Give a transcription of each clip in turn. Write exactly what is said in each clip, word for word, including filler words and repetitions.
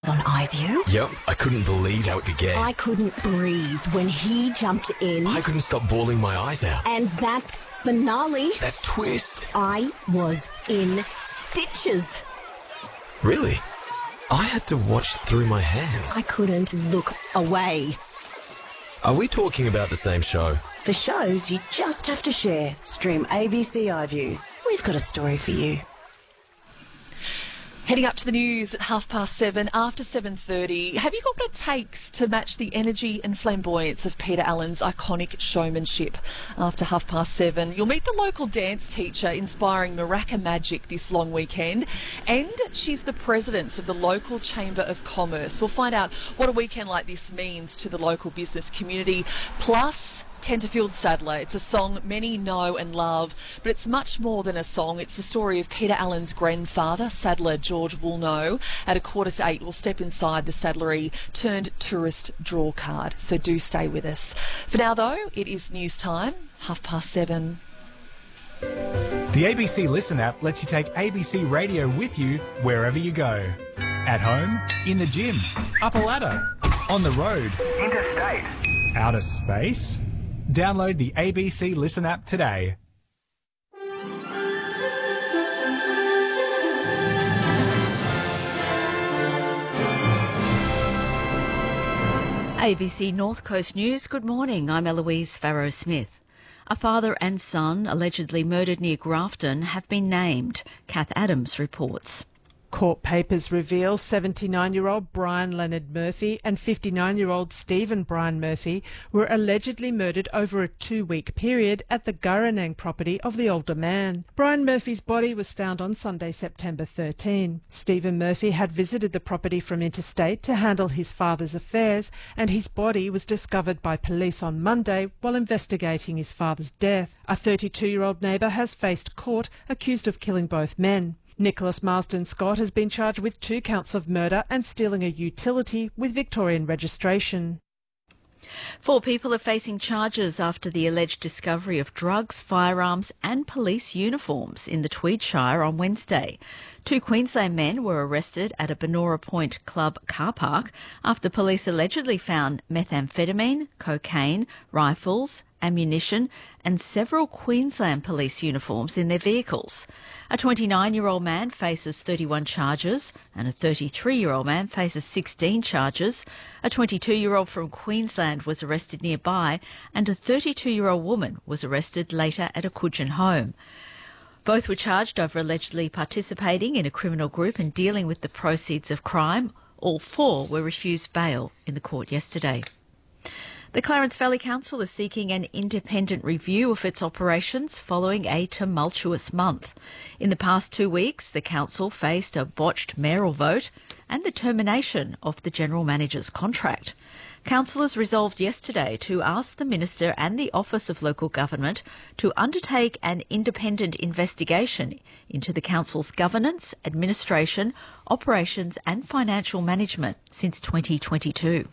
on iView. Yep, I couldn't believe how it began. I couldn't breathe when he jumped in. I couldn't stop bawling my eyes out. And that finale. That twist. I was in stitches. Really? I had to watch through my hands. I couldn't look away. Are we talking about the same show? For shows you just have to share, stream A B C iView. We've got a story for you. Heading up to the news at half past seven, after seven thirty. Have you got what it takes to match the energy and flamboyance of Peter Allen's iconic showmanship? After half past seven, you'll meet the local dance teacher inspiring Maraca Magic this long weekend, and she's the president of the local Chamber of Commerce. We'll find out what a weekend like this means to the local business community, plus Tenterfield Saddler. It's a song many know and love, but it's much more than a song. It's the story of Peter Allen's grandfather, Saddler George Woolnough. At a quarter to eight, we'll step inside the saddlery turned tourist draw card. So do stay with us. For now, though, it is news time, half past seven. The A B C Listen app lets you take A B C Radio with you wherever you go. At home, in the gym, up a ladder, on the road, interstate, outer space. Download the A B C Listen app today. A B C North Coast News, good morning. I'm Eloise Farrow-Smith. A father and son allegedly murdered near Grafton have been named. Kath Adams reports. Court papers reveal seventy-nine-year-old Brian Leonard Murphy and fifty-nine-year-old Stephen Brian Murphy were allegedly murdered over a two-week period at the Gurranang property of the older man. Brian Murphy's body was found on Sunday, September thirteenth. Stephen Murphy had visited the property from interstate to handle his father's affairs, and his body was discovered by police on Monday while investigating his father's death. A thirty-two-year-old neighbour has faced court accused of killing both men. Nicholas Marsden Scott has been charged with two counts of murder and stealing a utility with Victorian registration. Four people are facing charges after the alleged discovery of drugs, firearms and police uniforms in the Tweed Shire on Wednesday. Two Queensland men were arrested at a Benora Point Club car park after police allegedly found methamphetamine, cocaine, rifles, ammunition and several Queensland police uniforms in their vehicles. A twenty-nine-year-old man faces thirty-one charges and a thirty-three-year-old man faces sixteen charges. A twenty-two-year-old from Queensland was arrested nearby and a thirty-two-year-old woman was arrested later at a Coogin home. Both were charged over allegedly participating in a criminal group and dealing with the proceeds of crime. All four were refused bail in the court yesterday. The Clarence Valley Council is seeking an independent review of its operations following a tumultuous month. In the past two weeks, the council faced a botched mayoral vote and the termination of the general manager's contract. Councillors resolved yesterday to ask the Minister and the Office of Local Government to undertake an independent investigation into the council's governance, administration, operations and financial management since twenty twenty-two.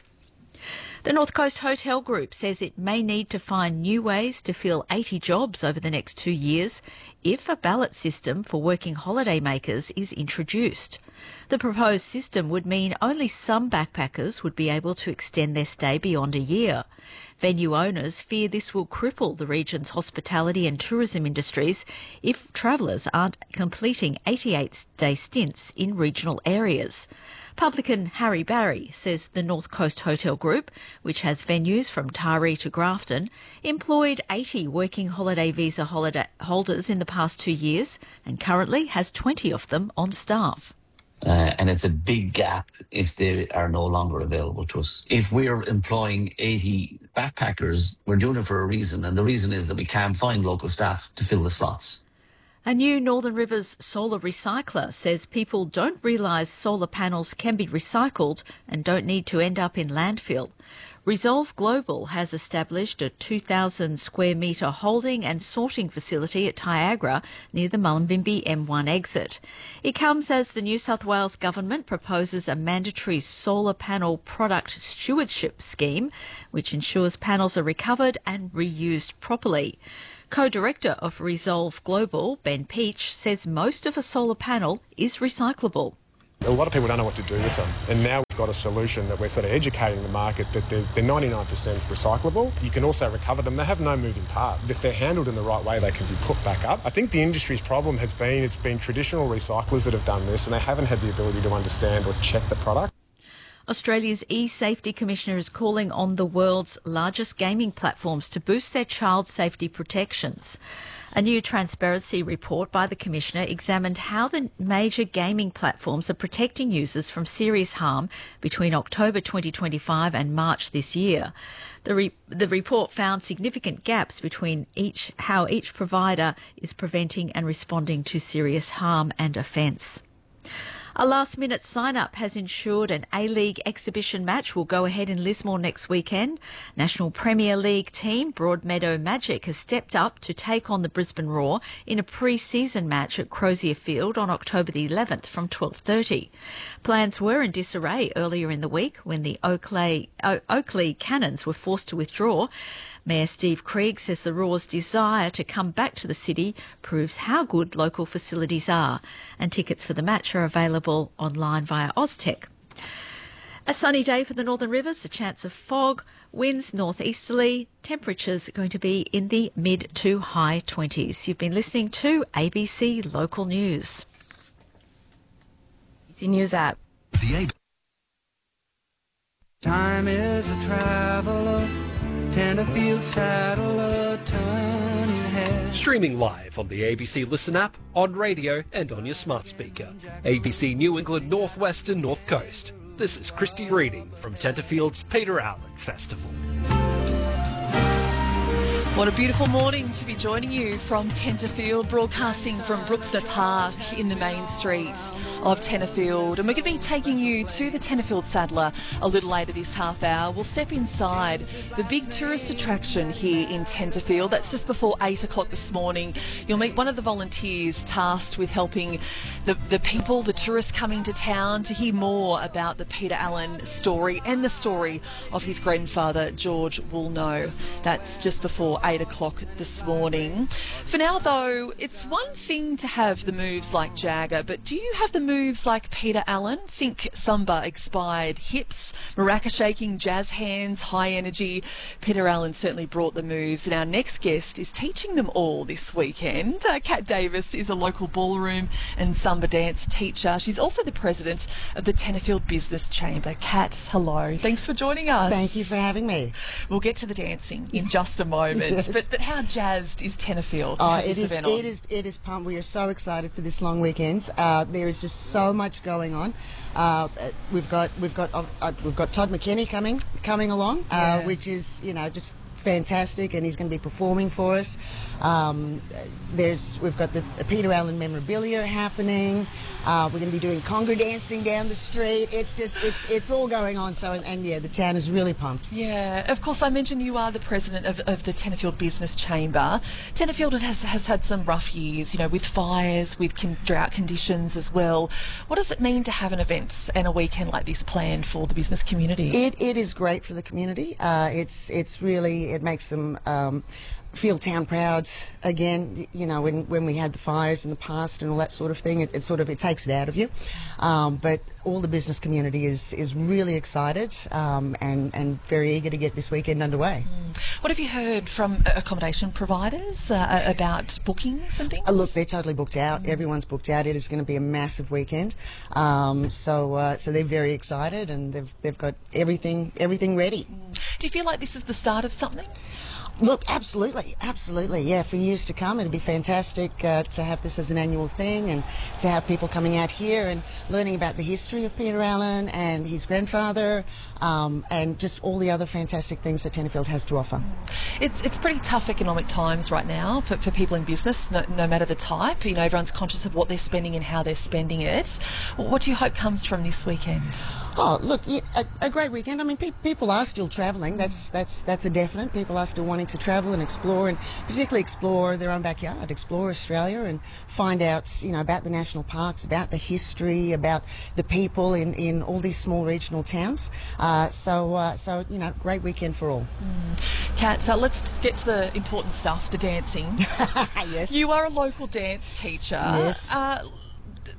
The North Coast Hotel Group says it may need to find new ways to fill eighty jobs over the next two years if a ballot system for working holiday makers is introduced. The proposed system would mean only some backpackers would be able to extend their stay beyond a year. Venue owners fear this will cripple the region's hospitality and tourism industries if travellers aren't completing eighty-eight day stints in regional areas. Publican Harry Barry says the North Coast Hotel Group, which has venues from Taree to Grafton, employed eighty working holiday visa holiday holders in the past two years and currently has twenty of them on staff. Uh, and it's a big gap if they are no longer available to us. If we're employing eighty backpackers, we're doing it for a reason, and the reason is that we can't find local staff to fill the slots. A new Northern Rivers solar recycler says people don't realise solar panels can be recycled and don't need to end up in landfill. Resolve Global has established a two thousand square metre holding and sorting facility at Tyagra near the Mullumbimby M one exit. It comes as the New South Wales Government proposes a mandatory solar panel product stewardship scheme, which ensures panels are recovered and reused properly. Co-director of Resolve Global, Ben Peach, says most of a solar panel is recyclable. A lot of people don't know what to do with them, and now we've got a solution that we're sort of educating the market that there's, they're ninety-nine percent recyclable. You can also recover them. They have no moving part. If they're handled in the right way, they can be put back up. I think the industry's problem has been it's been traditional recyclers that have done this, and they haven't had the ability to understand or check the product. Australia's e-safety commissioner is calling on the world's largest gaming platforms to boost their child safety protections. A new transparency report by the Commissioner examined how the major gaming platforms are protecting users from serious harm between October twenty twenty-five and March this year. The, re- the report found significant gaps between each how each provider is preventing and responding to serious harm and offence. A last-minute sign-up has ensured an A-League exhibition match will go ahead in Lismore next weekend. National Premier League team Broadmeadow Magic has stepped up to take on the Brisbane Roar in a pre-season match at Crozier Field on October the eleventh from twelve thirty. Plans were in disarray earlier in the week when the Oakley, o- Oakley Cannons were forced to withdraw. Mayor Steve Krieg says the Roar's desire to come back to the city proves how good local facilities are, and tickets for the match are available online via Oztech. A sunny day for the Northern Rivers, a chance of fog, winds northeasterly, temperatures going to be in the mid to high twenties. You've been listening to A B C Local News. A B C News app. The A B C Time is a traveller. Tenterfield saddle a ton ahead. Streaming live on the A B C Listen app, on radio and on your smart speaker. A B C New England Northwest and North Coast. This is Christy reading from Tenterfield's Peter Allen Festival. What a beautiful morning to be joining you from Tenterfield, broadcasting from Brookstead Park in the main street of Tenterfield. And we're going to be taking you to the Tenterfield Saddler a little later this half hour. We'll step inside the big tourist attraction here in Tenterfield. That's just before eight o'clock this morning. You'll meet one of the volunteers tasked with helping the, the people, the tourists coming to town, to hear more about the Peter Allen story and the story of his grandfather, George Woolnough. That's just before eight o'clock this morning. For now, though, it's one thing to have the moves like Jagger, but do you have the moves like Peter Allen? Think Samba expired hips, maraca shaking jazz hands, high energy. Peter Allen certainly brought the moves, and our next guest is teaching them all this weekend. Uh, Kat Davis is a local ballroom and Samba dance teacher. She's also the president of the Tenterfield Business Chamber. Kat, hello. Thanks for joining us. Thank you for having me. We'll get to the dancing in just a moment. Yes. But but how jazzed is Tenterfield? Oh, it is. It is. It is pumped. We are so excited for this long weekend. Uh, there is just so much going on. Uh, we've got we've got uh, uh, we've got Todd McKinney coming coming along, uh, Yeah. which is you know just fantastic, and he's going to be performing for us. Um, there's we've got the Peter Allen memorabilia happening. Uh, we're going to be doing conga dancing down the street. It's just it's it's all going on. So and, and yeah, the town is really pumped. Yeah, of course. I mentioned you are the president of, of the Tenterfield Business Chamber. Tenterfield has has had some rough years, you know, with fires, with con- drought conditions as well. What does it mean to have an event and a weekend like this planned for the business community? It it is great for the community. Uh, it's it's really it makes them. Um, feel town proud again. You know, when when we had the fires in the past and all that sort of thing, it, it sort of it takes it out of you. Um, but all the business community is is really excited um, and and very eager to get this weekend underway. Mm. What have you heard from accommodation providers uh, about bookings and things? Uh, look, they're totally booked out. Mm. Everyone's booked out. It is going to be a massive weekend. Um, so uh, so they're very excited and they've they've got everything everything ready. Mm. Do you feel like this is the start of something? Look, absolutely, absolutely, yeah. For years to come, it'd be fantastic uh, to have this as an annual thing and to have people coming out here and learning about the history of Peter Allen and his grandfather um, and just all the other fantastic things that Tenterfield has to offer. It's it's pretty tough economic times right now for, for people in business, no, no matter the type. You know, everyone's conscious of what they're spending and how they're spending it. What do you hope comes from this weekend? Oh, look, yeah, a, a great weekend. I mean, pe- people are still travelling. That's that's that's a definite. People are still wanting to travel and explore, and particularly explore their own backyard, explore Australia, and find out, you know, about the national parks, about the history, about the people in, in all these small regional towns. Uh, so, uh, so you know, great weekend for all. Mm. Kat, uh, let's get to the important stuff, the dancing. Yes. You are a local dance teacher. Yes. Uh,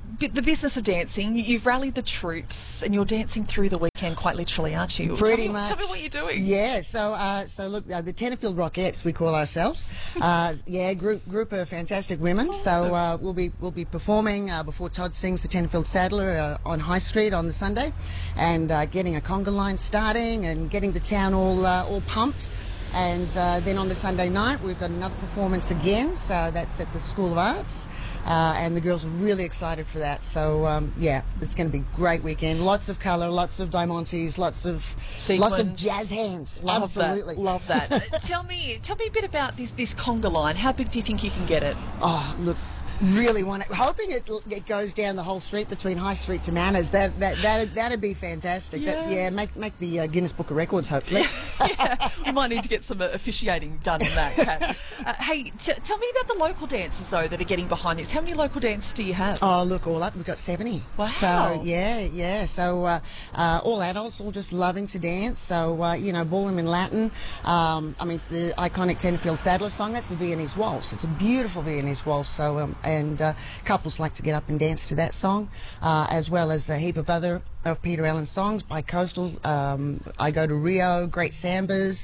b- the business of dancing, you- you've rallied the troops and you're dancing through the weekend, quite literally, aren't you? Pretty tell me, much. Tell me what you're doing. Yeah, so uh, so look, uh, the Tenterfield Rockettes, we call ourselves. Uh, yeah, group group of fantastic women. So uh, we'll be we'll be performing uh, before Todd sings the Tenterfield Saddler uh, on High Street on the Sunday, and uh, getting a conga line starting and getting the town all uh, all pumped. And uh, then on the Sunday night, we've got another performance again. So that's at the School of Arts. Uh, and the girls are really excited for that. So, um, yeah, it's going to be a great weekend. Lots of colour, lots of diamantes, lots of Sequins. lots of jazz hands. Love Absolutely. that. Love that. Uh, tell me, tell me a bit about this this conga line. How big do you think you can get it? Oh, look. Really want it. Hoping it it goes down the whole street between High Street to Manners. That that that that'd be fantastic. Yeah, that, yeah make make the uh, Guinness Book of Records. Hopefully. Yeah, we might need to get some uh, officiating done on that, Kat. Uh, hey, t- tell me about the local dancers though that are getting behind this. How many local dancers do you have? Oh, look, all up, we've got seventy. Wow. So, yeah, yeah. So, uh, uh, all adults, all just loving to dance. So, uh, you know, ballroom in Latin. Um, I mean, the iconic Tenterfield Saddler song, that's the Viennese Waltz. It's a beautiful Viennese Waltz. So, um, and uh, couples like to get up and dance to that song, uh, as well as a heap of other of Peter Allen's songs, Bi-Coastal, um, I Go to Rio, Great Sambas,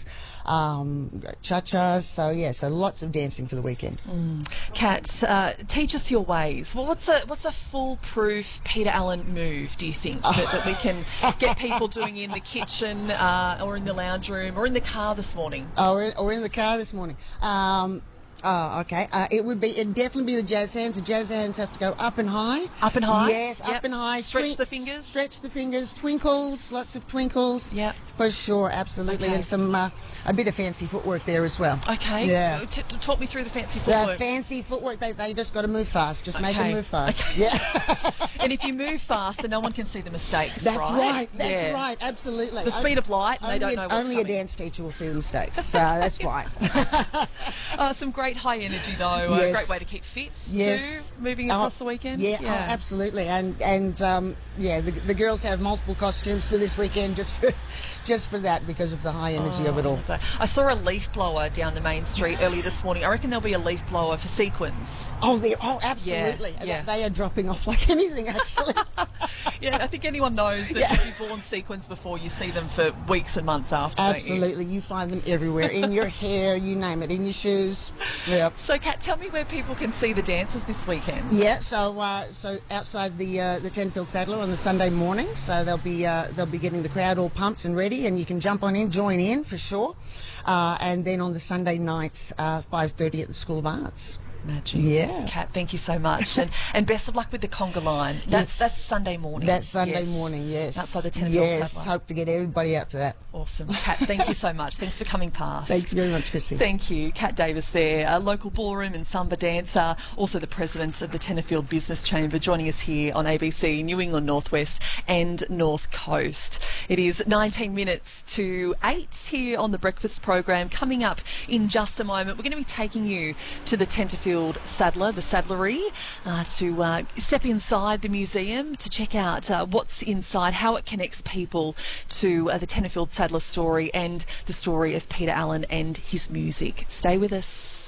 um, Cha-Chas. So, yeah, so lots of dancing for the weekend. Mm. Kat, uh, teach us your ways. Well, what's a what's a foolproof Peter Allen move, do you think, that, that we can get people doing in the kitchen uh, or in the lounge room or in the car this morning? Oh, or, or in the car this morning. Um, Oh, okay. Uh, it would be, it'd definitely be the jazz hands. The jazz hands have to go up and high. Up and high? Yes, Yep. up and high. Stretch Twink- the fingers? Stretch the fingers. Twinkles, lots of twinkles. Yeah. For sure, absolutely. Okay. And some, uh, a bit of fancy footwork there as well. Okay. Yeah. T- t- talk me through the fancy The footwork. fancy footwork, they, they just got to move fast. Just make Okay. them move fast. Okay. Yeah. And if you move fast, then no one can see the mistakes, That's right? right. That's Yeah. right. Absolutely. The speed of light, and only they don't a, know what's Only coming. a dance teacher will see the mistakes. So that's fine. Uh, some great high energy, though. Uh, Yes. great way to keep fit, Yes. too, moving Oh, across the weekend. Yeah, oh, absolutely. And and um, yeah, the, the girls have multiple costumes for this weekend just for just for that because of the high energy of it all. Oh, I saw a leaf blower down the main street earlier this morning. I reckon there'll be a leaf blower for sequins. Oh, they oh absolutely. Yeah, yeah. They are dropping off like anything actually. Yeah, I think anyone knows that Yeah. if you've worn sequins before, you see them for weeks and months after. don't you? Absolutely. You find them everywhere. In your hair, you name it, in your shoes. Yep. So, Kat, tell me where people can see the dancers this weekend. Yeah, so uh, so outside the uh, the Tenterfield Saddler on the Sunday morning, so they'll be uh, they'll be getting the crowd all pumped and ready, and you can jump on in, join in for sure. Uh, and then on the Sunday nights, uh, five thirty at the School of Arts. Magic. Yeah. Kat, thank you so much. And and best of luck with the conga line. That's Yes. that's Sunday morning. That's Sunday Yes. morning, yes. Outside the Tenterfield Yes, Saddler. hope to get everybody out for that. Awesome. Kat, thank you so much. Thanks for coming past. Thanks very much, Chrissy. Thank you. Kat Davis there, a local ballroom and samba dancer, also the president of the Tenterfield Business Chamber, joining us here on A B C New England Northwest and North Coast. It is nineteen minutes to eight here on the breakfast program. Coming up in just a moment, we're going to be taking you to the Tenterfield Saddler, the Saddlery, uh, to uh, step inside the museum to check out uh, what's inside, how it connects people to uh, the Tenterfield Saddler story and the story of Peter Allen and his music. Stay with us.